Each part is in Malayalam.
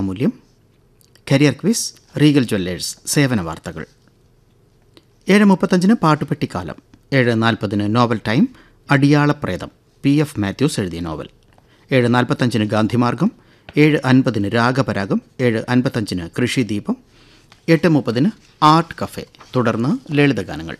വചനാമൂല്യം, കരിയർ ക്വിസ്, റീഗൽ ജ്വല്ലേഴ്സ് സേവന വാർത്തകൾ. 7:35 പാട്ടുപെട്ടിക്കാലം, 7:40 നോവൽ ടൈം, അടിയാളപ്രേതം, PF മാത്യൂസ് എഴുതിയ നോവൽ. 7:45 ഗാന്ധിമാർഗം, 7:50 രാഗപരാഗം, 7:55 കൃഷിദീപം, 8:30 ആർട്ട് കഫേ, തുടർന്ന് ലളിതഗാനങ്ങൾ.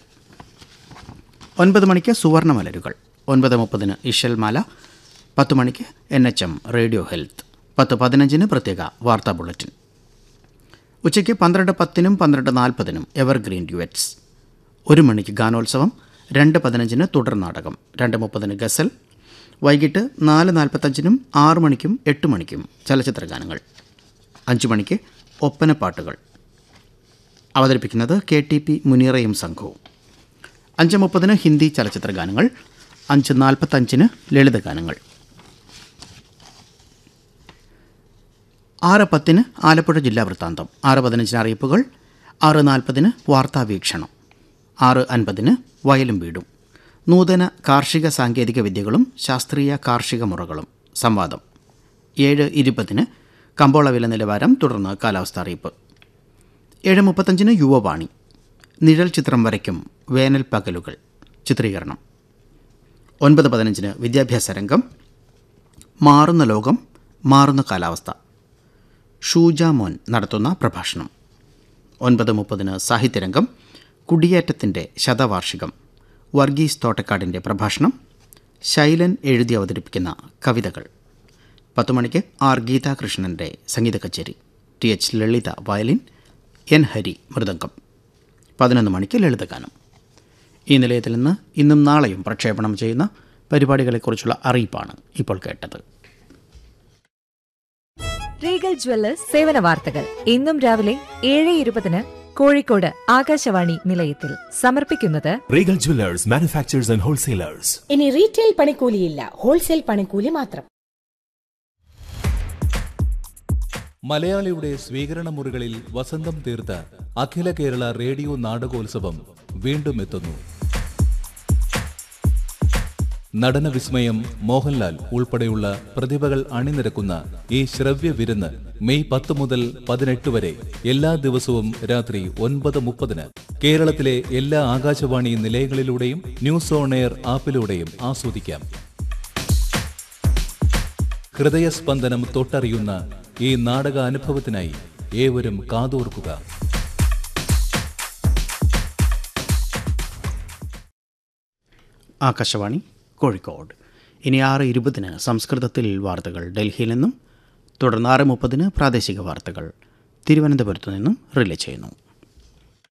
9 മണിക്ക് സുവർണമലരുകൾ, 9:30 ഇശൽമാല, 10 മണിക്ക് NHM റേഡിയോ ഹെൽത്ത്, 10:15 പ്രത്യേക വാർത്താ ബുള്ളറ്റിൻ. ഉച്ചയ്ക്ക് 12:10 12:40 എവർഗ്രീൻ ഡ്യുവറ്റ്സ്, 1 മണിക്ക് ഗാനോത്സവം, 2:15 തുടർ നാടകം, 2:30 ഗസൽ, വൈകിട്ട് 4:45 6 മണിക്കും 8 മണിക്കും ചലച്ചിത്ര ഗാനങ്ങൾ. 5 മണിക്ക് ഒപ്പനപ്പാട്ടുകൾ, അവതരിപ്പിക്കുന്നത് KTP മുനീറയും സംഘവും. 5:30 ഹിന്ദി ചലച്ചിത്ര ഗാനങ്ങൾ, 5:45 ലളിതഗാനങ്ങൾ. 6:10 ആലപ്പുഴ ജില്ലാ വൃത്താന്തം, 6:15 അറിയിപ്പുകൾ, 6:40 വാർത്താവീക്ഷണം, 6:50 വയലും വീടും, നൂതന കാർഷിക സാങ്കേതിക വിദ്യകളും ശാസ്ത്രീയ കാർഷിക മുറകളും, സംവാദം. 7:20 കമ്പോള വില നിലവാരം, തുടർന്ന് കാലാവസ്ഥ അറിയിപ്പ്. 7:35 യുവവാണി, നിഴൽ ചിത്രം വരയ്ക്കും വേനൽ പകലുകൾ, ചിത്രീകരണം. 9:15 വിദ്യാഭ്യാസ രംഗം, മാറുന്ന ലോകം മാറുന്ന കാലാവസ്ഥ, ഷൂജ മോൻ നടത്തുന്ന പ്രഭാഷണം. 9:30 സാഹിത്യരംഗം, കുടിയേറ്റത്തിൻ്റെ ശതവാർഷികം, വർഗീസ് തോട്ടക്കാടിൻ്റെ പ്രഭാഷണം, ശൈലൻ എഴുതി അവതരിപ്പിക്കുന്ന കവിതകൾ. 10 മണിക്ക് ആർ ഗീതാകൃഷ്ണൻ്റെ സംഗീത കച്ചേരി, TH ലളിത വയലിൻ, N ഹരി മൃദംഗം. 11 മണിക്ക് ലളിതഗാനം. ഈ നിലയത്തിൽ നിന്ന് ഇന്നും നാളെയും പ്രക്ഷേപണം ചെയ്യുന്ന പരിപാടികളെക്കുറിച്ചുള്ള അറിയിപ്പാണ് ഇപ്പോൾ കേട്ടത്. റീഗൽ ജ്വല്ലേഴ്സ് സേവന വാർത്തകൾ ഇന്നും രാവിലെ 7:20 കോഴിക്കോട് ആകാശവാണി നിലയത്തിൽ സമർപ്പിക്കുന്നത് Regal Jewellers manufacturers and wholesalers. ഇനി റീറ്റെയിൽ പണിക്കൂലിയില്ല, ഹോൾസെയിൽ പണിക്കൂലി മാത്രം. മലയാളിയുടെ സ്വീകരണ മുറികളിൽ വസന്തം തീർത്ത അഖില കേരള റേഡിയോ നാടകോത്സവം വീണ്ടും എത്തുന്നു. നടന വിസ്മയം മോഹൻലാൽ ഉൾപ്പെടെയുള്ള പ്രതിഭകൾ അണിനിരക്കുന്ന ഈ ശ്രവ്യ വിരുന്ന് മെയ് 10 മുതൽ 18 വരെ എല്ലാ ദിവസവും രാത്രി 9:30 കേരളത്തിലെ എല്ലാ ആകാശവാണി നിലയങ്ങളിലൂടെയും ന്യൂസ് ഓൺ എയർ ആപ്പിലൂടെയും ആസ്വദിക്കാം. ഹൃദയസ്പന്ദനം തൊട്ടറിയുന്ന ഈ നാടക അനുഭവത്തിനായി ഏവരും കാതോർക്കുക. ആകാശവാണി കോഴിക്കോട്. ഇനി 6:20 സംസ്കൃതത്തിൽ വാർത്തകൾ ഡൽഹിയിൽ നിന്നും, തുടർന്ന് 6:30 പ്രാദേശിക വാർത്തകൾ തിരുവനന്തപുരത്തു നിന്നും റിലേ ചെയ്യുന്നു.